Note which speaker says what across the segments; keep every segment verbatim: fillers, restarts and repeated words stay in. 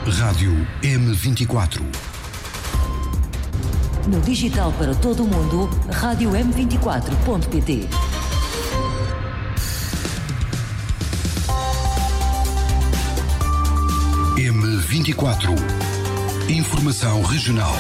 Speaker 1: Rádio M vinte e quatro.
Speaker 2: No digital para todo o mundo, rádio m vinte e quatro ponto pt.
Speaker 1: M vinte e quatro. Informação regional.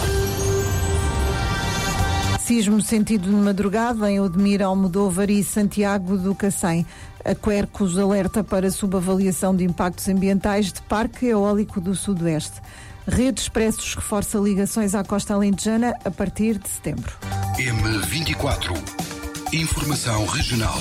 Speaker 3: Sismo sentido de madrugada em Odmira, Almodóvar e Santiago do Cacém. A Quercus alerta para subavaliação de impactos ambientais de Parque Eólico do Sudoeste. Rede Expressos reforça ligações à costa alentejana a partir de setembro.
Speaker 1: M vinte e quatro. Informação regional.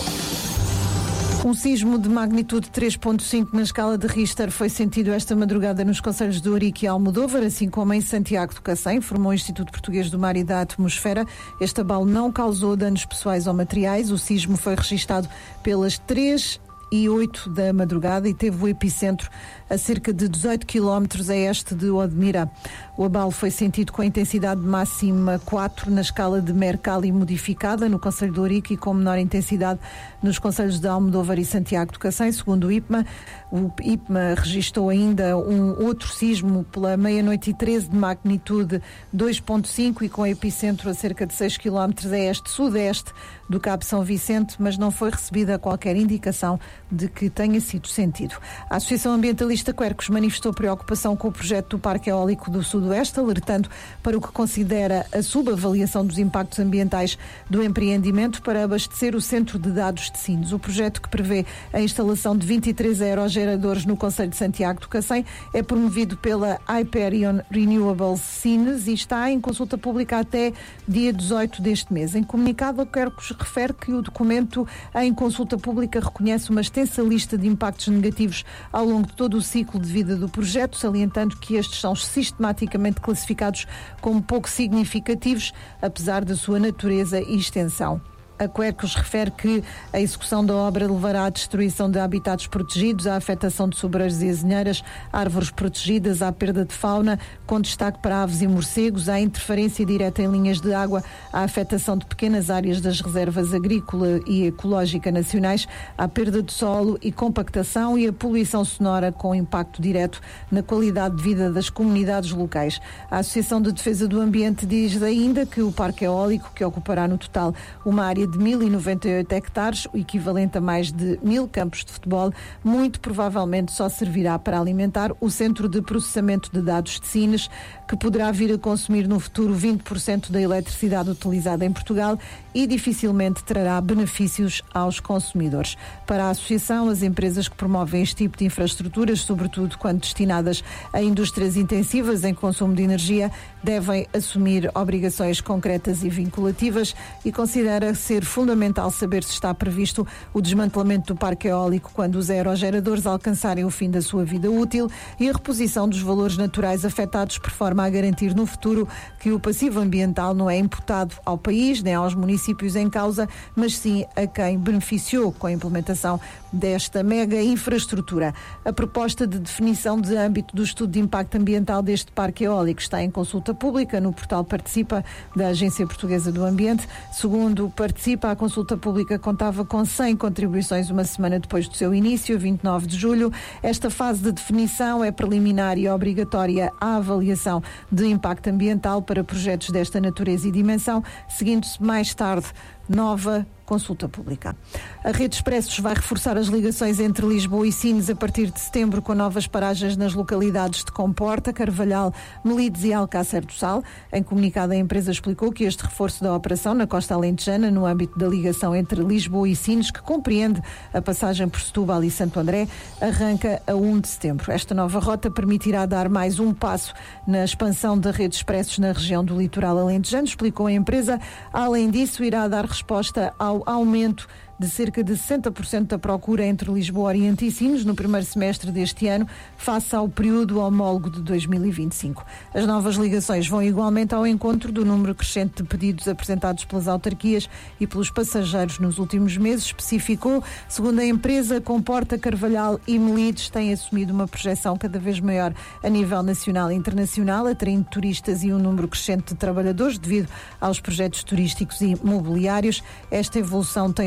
Speaker 3: Um sismo de magnitude três ponto cinco na escala de Richter foi sentido esta madrugada nos concelhos de Ourique e Almodóvar, assim como em Santiago do Cacém, informou o Instituto Português do Mar e da Atmosfera. Este abalo não causou danos pessoais ou materiais. O sismo foi registado pelas três e oito da madrugada e teve o epicentro a cerca de dezoito quilómetros a este de Odmira. O abalo foi sentido com a intensidade máxima quatro na escala de Mercalli modificada no concelho de Ourique e com menor intensidade nos concelhos de Almodóvar e Santiago do Cacém, segundo o I P M A. O I P M A registou ainda um outro sismo pela meia-noite e treze de magnitude dois ponto cinco e com epicentro a cerca de seis quilómetros a este-sudeste do Cabo São Vicente, mas não foi recebida qualquer indicação de que tenha sido sentido. A Associação Ambientalista Quercus manifestou preocupação com o projeto do Parque Eólico do Sudoeste, alertando para o que considera a subavaliação dos impactos ambientais do empreendimento para abastecer o Centro de Dados de Sines. O projeto, que prevê a instalação de vinte e três aerogeradores no concelho de Santiago do Cacém, é promovido pela Hyperion Renewables Sines e está em consulta pública até dia dezoito deste mês. Em comunicado, a Quercus refere que o documento em consulta pública reconhece uma extensa lista de impactos negativos ao longo de todo o ciclo de vida do projeto, salientando que estes são sistematicamente classificados como pouco significativos, apesar da sua natureza e extensão. A Quercus refere que a execução da obra levará à destruição de habitats protegidos, à afetação de sobreiros e azinheiras, árvores protegidas, à perda de fauna, com destaque para aves e morcegos, à interferência direta em linhas de água, à afetação de pequenas áreas das reservas agrícola e ecológica nacionais, à perda de solo e compactação e à poluição sonora com impacto direto na qualidade de vida das comunidades locais. A Associação de Defesa do Ambiente diz ainda que o parque eólico, que ocupará no total uma área de mil e noventa e oito hectares, o equivalente a mais de mil campos de futebol, muito provavelmente só servirá para alimentar o Centro de Processamento de Dados de Sines, que poderá vir a consumir no futuro vinte por cento da eletricidade utilizada em Portugal e dificilmente trará benefícios aos consumidores. Para a Associação, as empresas que promovem este tipo de infraestruturas, sobretudo quando destinadas a indústrias intensivas em consumo de energia, devem assumir obrigações concretas e vinculativas e considera ser fundamental saber se está previsto o desmantelamento do parque eólico quando os aerogeradores alcançarem o fim da sua vida útil e a reposição dos valores naturais afetados, por forma a garantir no futuro que o passivo ambiental não é imputado ao país nem aos municípios em causa, mas sim a quem beneficiou com a implementação desta mega infraestrutura. A proposta de definição de âmbito do estudo de impacto ambiental deste parque eólico está em consulta pública no portal Participa da Agência Portuguesa do Ambiente. Segundo o Participa, a consulta pública contava com cem contribuições uma semana depois do seu início, vinte e nove de julho. Esta fase de definição é preliminar e obrigatória à avaliação de impacto ambiental para projetos desta natureza e dimensão, seguindo-se mais tarde nova consulta pública. A Rede Expressos vai reforçar as ligações entre Lisboa e Sines a partir de setembro, com novas paragens nas localidades de Comporta, Carvalhal, Melides e Alcácer do Sal. Em comunicado, a empresa explicou que este reforço da operação na costa alentejana, no âmbito da ligação entre Lisboa e Sines, que compreende a passagem por Setúbal e Santo André, arranca a primeiro de setembro. Esta nova rota permitirá dar mais um passo na expansão da Rede Expressos na região do litoral alentejano, explicou a empresa. Além disso, irá dar resposta ao aumento de cerca de sessenta por cento da procura entre Lisboa Oriente e Sines no primeiro semestre deste ano, face ao período homólogo de dois mil e vinte e cinco. As novas ligações vão igualmente ao encontro do número crescente de pedidos apresentados pelas autarquias e pelos passageiros nos últimos meses, especificou. Segundo a empresa, Comporta, Carvalhal e Melides têm assumido uma projeção cada vez maior a nível nacional e internacional, atraindo turistas e um número crescente de trabalhadores devido aos projetos turísticos e mobiliários. Esta evolução tem gerado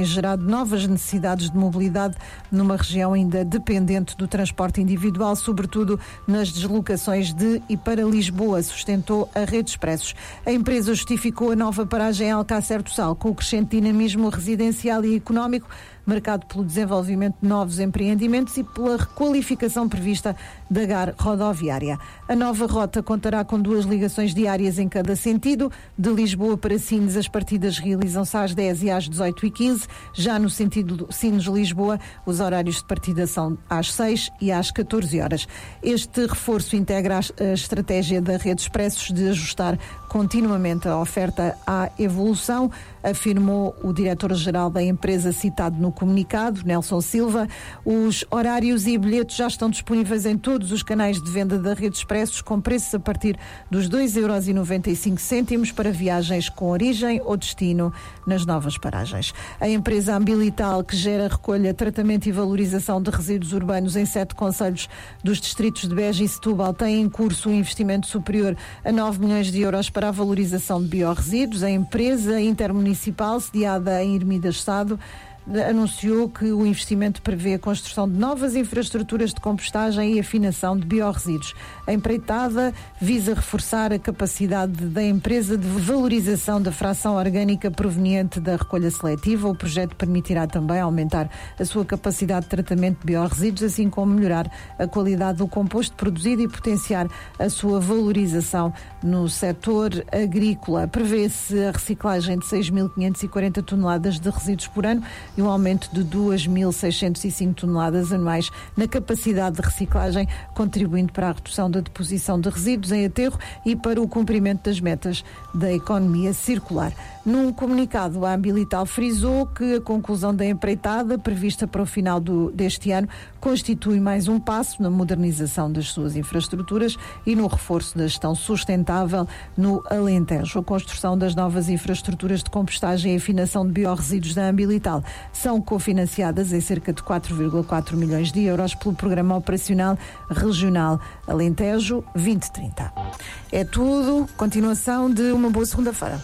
Speaker 3: de novas necessidades de mobilidade numa região ainda dependente do transporte individual, sobretudo nas deslocações de e para Lisboa, sustentou a Rede Expressos. A empresa justificou a nova paragem em Alcácer do Sal com o crescente dinamismo residencial e económico, marcado pelo desenvolvimento de novos empreendimentos e pela requalificação prevista da G A R rodoviária. A nova rota contará com duas ligações diárias em cada sentido. De Lisboa para Sines, as partidas realizam-se às dez e às dezoito e quinze. Já no sentido Sines-Lisboa, os horários de partida são às seis e às catorze horas. Este reforço integra a estratégia da Rede Expressos de ajustar continuamente a oferta à evolução, afirmou o diretor-geral da empresa citado no comunicado, Nelson Silva. Os horários e bilhetes já estão disponíveis em todos os canais de venda da Rede Expressos, com preços a partir dos dois euros e noventa e cinco cêntimos para viagens com origem ou destino nas novas paragens. A empresa Ambilital, que gera recolha, tratamento e valorização de resíduos urbanos em sete concelhos dos distritos de Beja e Setúbal, tem em curso um investimento superior a nove milhões de euros para a valorização de biorresíduos. A empresa intermunicipal, sediada em Ermidas Sado, anunciou que o investimento prevê a construção de novas infraestruturas de compostagem e afinação de biorresíduos. A empreitada visa reforçar a capacidade da empresa de valorização da fração orgânica proveniente da recolha seletiva. O projeto permitirá também aumentar a sua capacidade de tratamento de biorresíduos, assim como melhorar a qualidade do composto produzido e potenciar a sua valorização no setor agrícola. Prevê-se a reciclagem de seis mil quinhentas e quarenta toneladas de resíduos por ano e um aumento de duas mil seiscentas e cinco toneladas anuais na capacidade de reciclagem, contribuindo para a redução da deposição de resíduos em aterro e para o cumprimento das metas da economia circular. Num comunicado, a Ambilital frisou que a conclusão da empreitada, prevista para o final do, deste ano, constitui mais um passo na modernização das suas infraestruturas e no reforço da gestão sustentável no Alentejo. A construção das novas infraestruturas de compostagem e afinação de biorresíduos da Ambilital são cofinanciadas em cerca de quatro vírgula quatro milhões de euros pelo Programa Operacional Regional Alentejo vinte trinta. É tudo. Continuação de uma boa segunda-feira.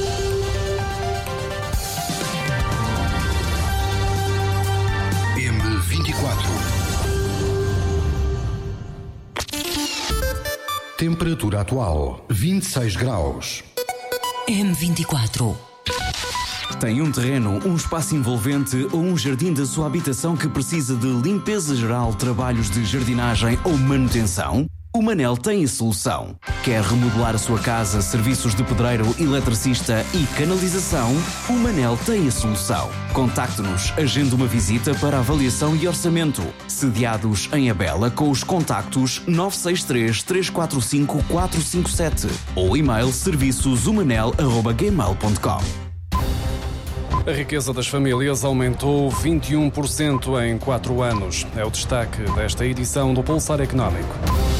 Speaker 1: M vinte e quatro. Temperatura atual vinte e seis graus.
Speaker 2: M vinte e quatro.
Speaker 4: Tem um terreno, um espaço envolvente ou um jardim da sua habitação que precisa de limpeza geral, trabalhos de jardinagem ou manutenção? O Manel tem a solução. Quer remodelar a sua casa, serviços de pedreiro, eletricista e canalização? O Manel tem a solução. Contacte-nos, agende uma visita para avaliação e orçamento. Sediados em Abela com os contactos nove seis três, três quatro cinco, quatro cinco sete ou e-mail serviços humanel arroba gmail ponto com.
Speaker 5: A riqueza das famílias aumentou vinte e um por cento em quatro anos. É o destaque desta edição do Pulsar Económico.